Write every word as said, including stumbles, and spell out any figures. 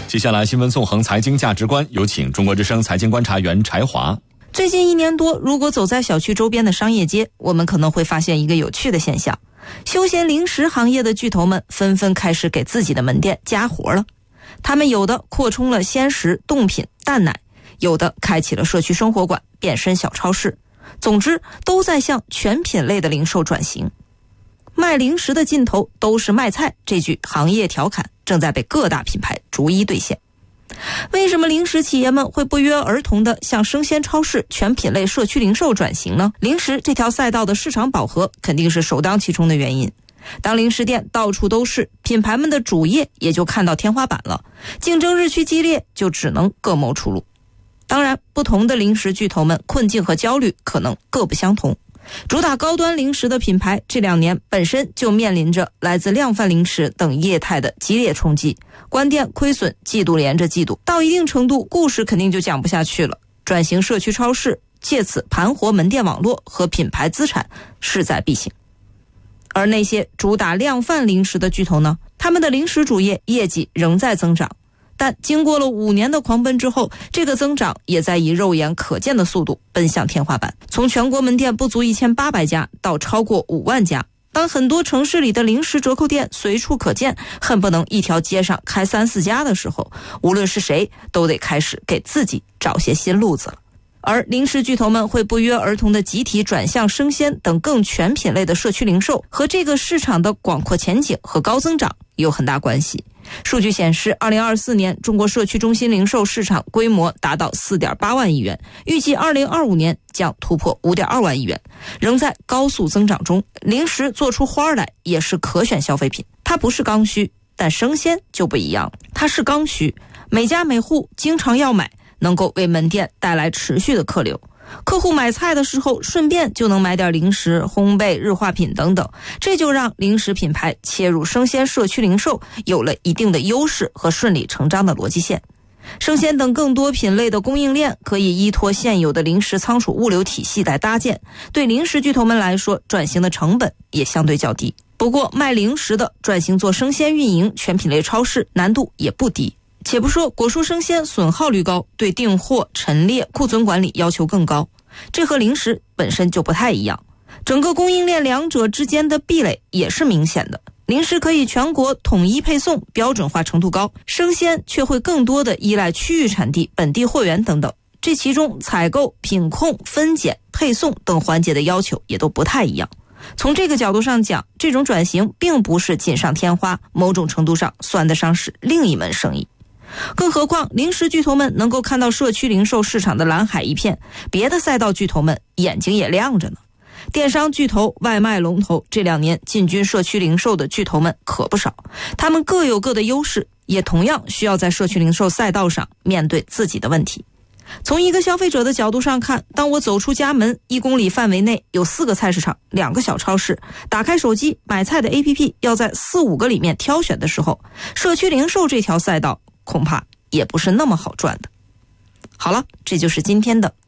接下来新闻纵横财经价值观，有请中国之声财经观察员柴华。 最近一年多，如果走在小区周边的商业街，我们可能会发现一个有趣的现象，休闲零食行业的巨头们纷纷开始给自己的门店加活了。他们有的扩充了鲜食、冻品、蛋奶，有的开启了社区生活馆，变身小超市，总之都在向全品类的零售转型。卖零食的尽头都是卖菜，这句行业调侃正在被各大品牌逐一兑现。为什么零食企业们会不约而同地向生鲜超市、全品类社区零售转型呢？零食这条赛道的市场饱和肯定是首当其冲的原因。当零食店到处都是，品牌们的主业也就看到天花板了，竞争日趋激烈，就只能各谋出路。当然，不同的零食巨头们困境和焦虑可能各不相同。主打高端零食的品牌这两年本身就面临着来自量贩零食等业态的激烈冲击，关店亏损季度连着季度，到一定程度故事肯定就讲不下去了。转型社区超市，借此盘活门店网络和品牌资产，势在必行。而那些主打量贩零食的巨头呢，他们的零食主业业绩仍在增长，但经过了五年的狂奔之后，这个增长也在以肉眼可见的速度奔向天花板，从全国门店不足一千八百家到超过五万家。当很多城市里的零食折扣店随处可见，恨不能一条街上开三四家的时候，无论是谁都得开始给自己找些新路子了。而零食巨头们会不约而同的集体转向生鲜等更全品类的社区零售，和这个市场的广阔前景和高增长有很大关系。数据显示，二零二四年中国社区中心零售市场规模达到 四点八万亿元，预计二零二五年将突破 五点二万亿元，仍在高速增长中。零食做出花来也是可选消费品，它不是刚需，但生鲜就不一样，它是刚需，每家每户经常要买，能够为门店带来持续的客流。客户买菜的时候顺便就能买点零食、烘焙、日化品等等，这就让零食品牌切入生鲜社区零售有了一定的优势和顺理成章的逻辑线。生鲜等更多品类的供应链可以依托现有的零食仓储物流体系来搭建，对零食巨头们来说，转型的成本也相对较低。不过卖零食的转型做生鲜运营全品类超市难度也不低。且不说果蔬生鲜损耗率高，对订货、陈列、库存管理要求更高，这和零食本身就不太一样。整个供应链两者之间的壁垒也是明显的。零食可以全国统一配送，标准化程度高，生鲜却会更多的依赖区域产地、本地货源等等，这其中采购、品控、分拣、配送等环节的要求也都不太一样。从这个角度上讲，这种转型并不是锦上添花，某种程度上算得上是另一门生意。更何况零食巨头们能够看到社区零售市场的蓝海一片，别的赛道巨头们眼睛也亮着呢。电商巨头、外卖龙头，这两年进军社区零售的巨头们可不少，他们各有各的优势，也同样需要在社区零售赛道上面对自己的问题。从一个消费者的角度上看，当我走出家门一公里范围内有四个菜市场、两个小超市，打开手机买菜的 A P P 要在四五个里面挑选的时候，社区零售这条赛道恐怕也不是那么好赚的。好了，这就是今天的